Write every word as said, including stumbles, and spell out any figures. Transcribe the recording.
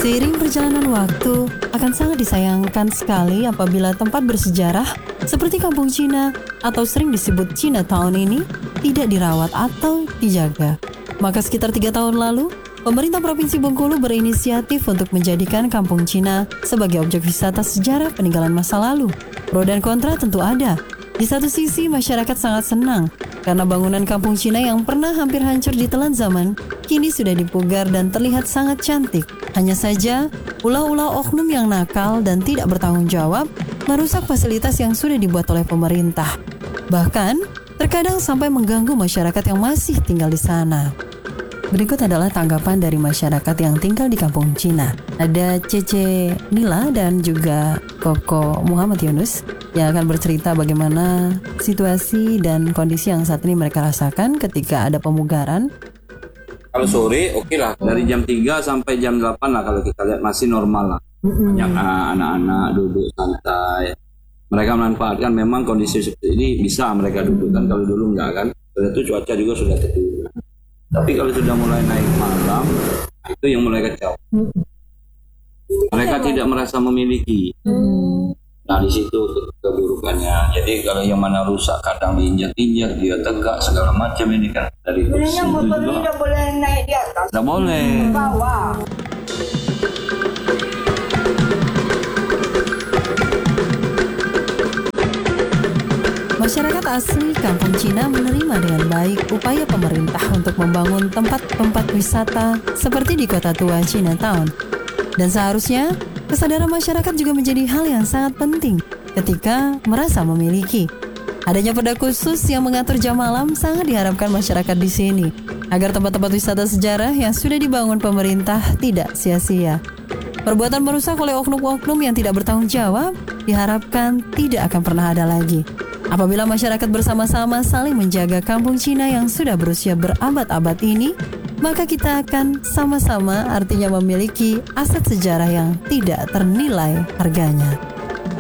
Seiring perjalanan waktu, akan sangat disayangkan sekali apabila tempat bersejarah seperti Kampung Cina atau sering disebut Chinatown ini tidak dirawat atau dijaga. Maka sekitar tiga tahun lalu, pemerintah Provinsi Bengkulu berinisiatif untuk menjadikan Kampung Cina sebagai objek wisata sejarah peninggalan masa lalu. Pro dan kontra tentu ada. Di satu sisi, masyarakat sangat senang karena bangunan Kampung Cina yang pernah hampir hancur ditelan zaman, kini sudah dipugar dan terlihat sangat cantik. Hanya saja, ulah-ulah oknum yang nakal dan tidak bertanggung jawab merusak fasilitas yang sudah dibuat oleh pemerintah. Bahkan, terkadang sampai mengganggu masyarakat yang masih tinggal di sana. Berikut adalah tanggapan dari masyarakat yang tinggal di Kampung Cina. Ada Cece Nila dan juga Koko Muhammad Yunus yang akan bercerita bagaimana situasi dan kondisi yang saat ini mereka rasakan ketika ada pemugaran. Kalau sore oke okay lah, dari jam tiga sampai jam delapan lah kalau kita lihat masih normal lah. Mm-mm. Banyak anak-anak duduk santai. Mereka memanfaatkan memang kondisi seperti ini bisa mereka duduk kan, kalau dulu enggak kan. Sudah itu cuaca juga sudah teduh. Tapi kalau sudah mulai naik malam, itu yang mulai kacau. Mereka tidak merasa memiliki. Nah di situ keburukannya. Jadi kalau yang mana rusak kadang diinjak-injak, dia tegak segala macam ini kan dari kursi itu motor juga. ini tidak boleh naik di atas. Tidak boleh. Bawah. Masyarakat asli Kampung Cina menerima dengan baik upaya pemerintah untuk membangun tempat-tempat wisata seperti di kota tua Chinatown. Dan seharusnya, kesadaran masyarakat juga menjadi hal yang sangat penting ketika merasa memiliki. Adanya perda khusus yang mengatur jam malam sangat diharapkan masyarakat di sini, agar tempat-tempat wisata sejarah yang sudah dibangun pemerintah tidak sia-sia. Perbuatan merusak oleh oknum-oknum yang tidak bertanggung jawab diharapkan tidak akan pernah ada lagi. Apabila masyarakat bersama-sama saling menjaga Kampung Cina yang sudah berusia berabad-abad ini, maka kita akan sama-sama artinya memiliki aset sejarah yang tidak ternilai harganya.